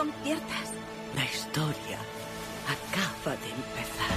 son ciertas. La historia acaba de empezar.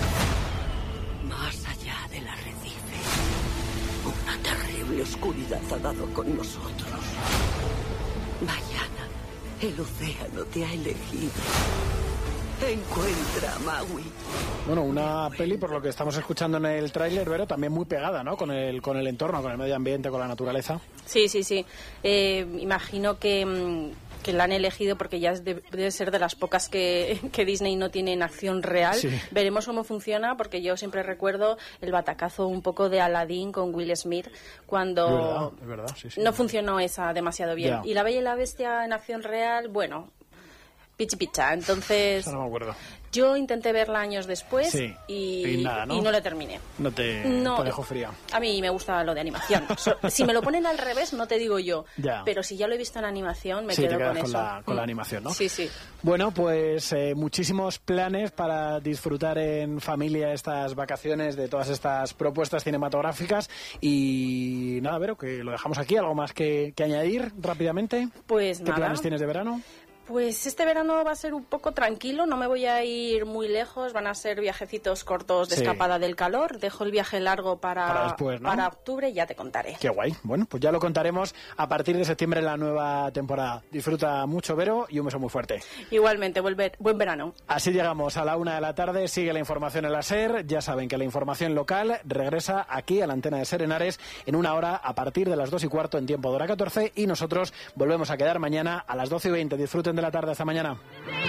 Más allá del arrecife, una terrible oscuridad ha dado con nosotros. Mañana, el océano te ha elegido. Encuentra a Maui. Bueno, una peli, por lo que estamos escuchando en el tráiler, pero también muy pegada, ¿no? Con el entorno, con el medio ambiente, con la naturaleza. Sí. Imagino que la han elegido porque ya debe ser de las pocas que Disney no tiene en acción real. Sí. Veremos cómo funciona, porque yo siempre recuerdo el batacazo un poco de Aladdin con Will Smith cuando Es verdad, sí. no funcionó esa demasiado bien. Ya. Y La Bella y la Bestia en acción real, bueno, picha. Entonces, Eso no me acuerdo. yo intenté verla años después Sí. y nada, ¿no? y no la terminé. No te dejó fría. A mí me gusta lo de animación. Si me lo ponen al revés, no te digo yo. Ya. Pero si ya lo he visto en animación, me Sí, quedo te quedas con con eso. con la animación, ¿no? Sí. Bueno, pues muchísimos planes para disfrutar en familia estas vacaciones de todas estas propuestas cinematográficas. Y nada, Vero, que lo dejamos aquí. ¿Algo más que añadir rápidamente? Pues ¿Qué nada. planes tienes de verano? Pues este verano va a ser un poco tranquilo, no me voy a ir muy lejos, van a ser viajecitos cortos de Sí. escapada del calor. Dejo el viaje largo para después, ¿no? para octubre y ya te contaré. Qué guay. Bueno, pues ya lo contaremos a partir de septiembre en la nueva temporada. Disfruta mucho, Vero, y un beso muy fuerte. Igualmente, buen verano. Así llegamos a la 1 p.m. Sigue la información en la SER. Ya saben que la información local regresa aquí a la antena de SER Henares en una hora a partir de las 2:15 en tiempo de hora 14. Y nosotros volvemos a quedar mañana a las 12:20. Disfruten de la tarde. Hasta mañana.